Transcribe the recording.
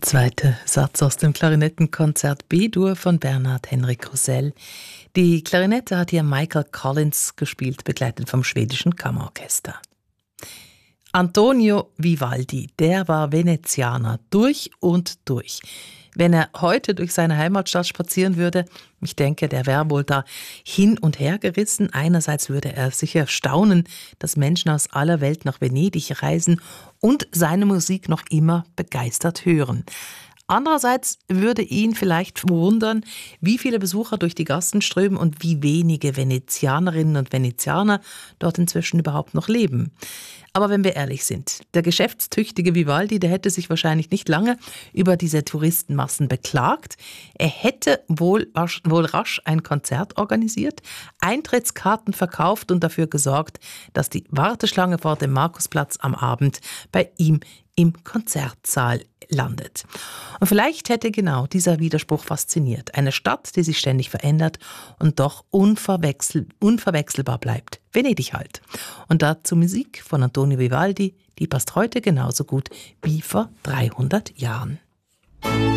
zweite Satz aus dem Klarinettenkonzert B-Dur von Bernhard Henrik Rosell. Die Klarinette hat hier Michael Collins gespielt, begleitet vom schwedischen Kammerorchester. Antonio Vivaldi, der war Venezianer durch und durch. Wenn er heute durch seine Heimatstadt spazieren würde, ich denke, der wäre wohl da hin und her gerissen. Einerseits würde er sicher staunen, dass Menschen aus aller Welt nach Venedig reisen und seine Musik noch immer begeistert hören. Andererseits würde ihn vielleicht wundern, wie viele Besucher durch die Gassen strömen und wie wenige Venezianerinnen und Venezianer dort inzwischen überhaupt noch leben. Aber wenn wir ehrlich sind, der geschäftstüchtige Vivaldi, der hätte sich wahrscheinlich nicht lange über diese Touristenmassen beklagt. Er hätte wohl rasch ein Konzert organisiert, Eintrittskarten verkauft und dafür gesorgt, dass die Warteschlange vor dem Markusplatz am Abend bei ihm im Konzertsaal landet. Und vielleicht hätte genau dieser Widerspruch fasziniert. Eine Stadt, die sich ständig verändert und doch unverwechselbar bleibt. Venedig halt. Und dazu Musik von Antonio Vivaldi, die passt heute genauso gut wie vor 300 Jahren.